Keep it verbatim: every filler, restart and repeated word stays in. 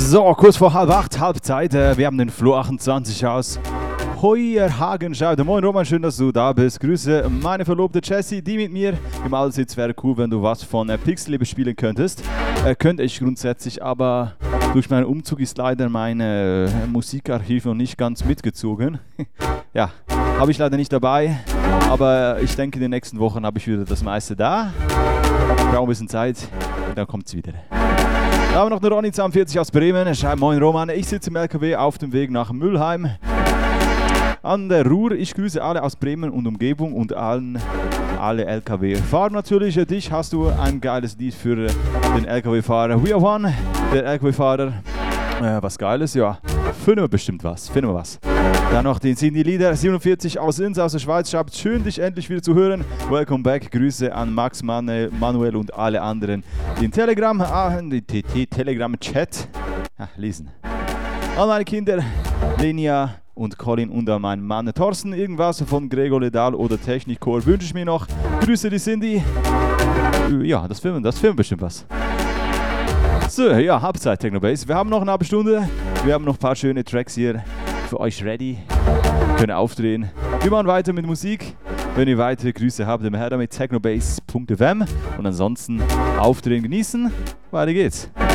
So, kurz vor halb acht, Halbzeit. Äh, wir haben den Flo achtundzwanzig aus Heuerhagen. Schau, moin Roman, schön, dass du da bist. Grüße meine Verlobte Jessie, die mit mir im Auto sitzt. Wäre cool, wenn du was von äh, Pixel spielen könntest. Äh, könnte ich grundsätzlich, aber durch meinen Umzug ist leider mein äh, Musikarchiv noch nicht ganz mitgezogen. Ja, habe ich leider nicht dabei. Aber ich denke, in den nächsten Wochen habe ich wieder das meiste da. Ich brauche ein bisschen Zeit und dann kommt es wieder. Da haben wir noch den Ronny zweiundvierzig aus Bremen. Er schreibt: Moin Roman, ich sitze im L K W auf dem Weg nach Mülheim an der Ruhr. Ich grüße alle aus Bremen und Umgebung und allen, alle L K W-Fahrer natürlich. Dich hast du ein geiles Lied für den L K W-Fahrer. We are one, der L K W-Fahrer. Äh, was Geiles, ja. Finden wir bestimmt was, finden wir was. Dann noch den Cindy Lieder siebenundvierzig aus Inns aus der Schweiz. Schreibt: schön, dich endlich wieder zu hören. Welcome back. Grüße an Max, Mane, Manuel und alle anderen. Den Telegram, ah, den T T Telegram-Chat. Ja, lesen. An meine Kinder, Lenia und Colin und an meinen Mann Thorsten. Irgendwas von Gregor Ledal oder Technikcore wünsche ich mir noch. Grüße die Cindy. Ja, das filmen, das filmen bestimmt was. So, ja, Halbzeit Technobase. Wir haben noch eine halbe Stunde. Wir haben noch ein paar schöne Tracks hier für euch ready. Können aufdrehen. Wir machen weiter mit Musik. Wenn ihr weitere Grüße habt, dann her damit technobase punkt f m. Und ansonsten aufdrehen, genießen. Weiter geht's.